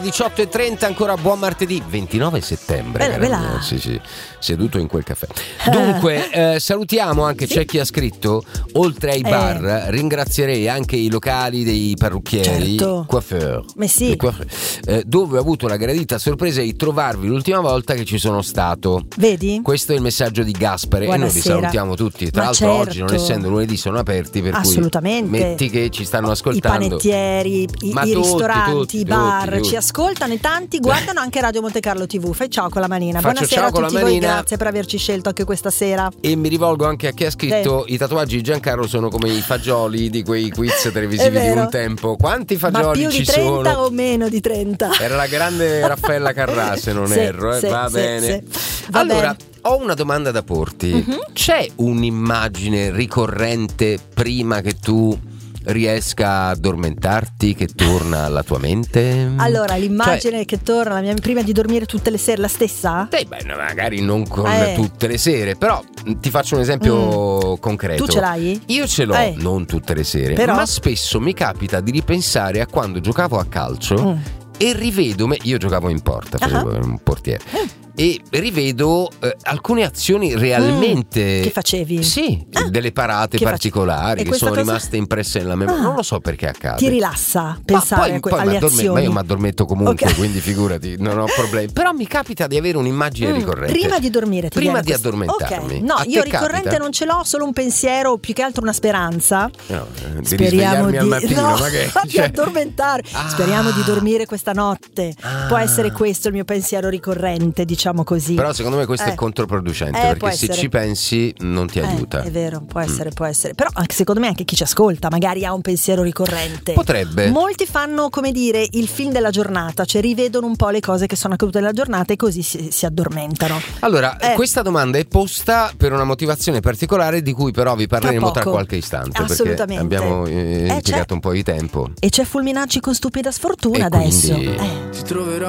18:30, ancora buon martedì 29 settembre. Bella. Sì, seduto in quel caffè. Dunque, salutiamo anche, c'è chi ha scritto, oltre ai bar, ringrazierei anche i locali dei parrucchieri, certo. coiffeur, sì. dove ho avuto la gradita sorpresa di trovarvi l'ultima volta che ci sono stato. Vedi? Questo è il messaggio di Gaspare. Buonasera. E noi vi salutiamo tutti. Tra l'altro oggi, non essendo lunedì, sono aperti, per assolutamente. cui metti che ci stanno ascoltando i panettieri, i ristoranti, i bar, ci ascoltano e tanti guardano anche Radio Monte Carlo TV. Fai ciao con la manina. Buonasera a tutti voi, grazie per averci scelto anche questa sera. E mi rivolgo anche a chi ha scritto i tatuaggi di Giancarlo sono come i fagioli di quei quiz televisivi di un tempo. Quanti fagioli ci sono? Ma più di 30 o meno di 30? Era la grande Raffaella Carrà, se non erro. Va bene. Allora, ho una domanda da porti. C'è un'immagine ricorrente prima che tu riesca a addormentarti, che torna alla tua mente? Allora, l'immagine che torna alla mia, prima di dormire tutte le sere, la stessa? Magari non con tutte le sere, però ti faccio un esempio concreto. Tu ce l'hai? Io ce l'ho, non tutte le sere, però... ma spesso mi capita di ripensare a quando giocavo a calcio e rivedo io giocavo in porta, facevo un portiere. E rivedo alcune azioni realmente che facevi? Sì, delle parate particolari che sono rimaste impresse nella memoria. Non lo so perché accade. Ti rilassa pensare alle azioni. Ma io mi addormento comunque, quindi figurati, non ho problemi. Però mi capita di avere un'immagine ricorrente prima di dormire, prima di addormentarmi. No, io ricorrente non ce l'ho, solo un pensiero, più che altro una speranza. Speriamo di al mattino, di addormentare. Speriamo di dormire questa notte. Può essere questo il mio pensiero ricorrente, diciamo così. Però secondo me questo è controproducente, perché se ci pensi non ti aiuta. È vero, può essere. Però anche, secondo me anche chi ci ascolta magari ha un pensiero ricorrente. Potrebbe. Molti fanno, come dire, il film della giornata, cioè rivedono un po' le cose che sono accadute nella giornata e così si addormentano. Allora, questa domanda è posta per una motivazione particolare di cui però vi parleremo tra qualche istante, perché abbiamo impiegato un po' di tempo. E c'è Fulminacci con Stupida Sfortuna adesso. Quindi... Ti troverò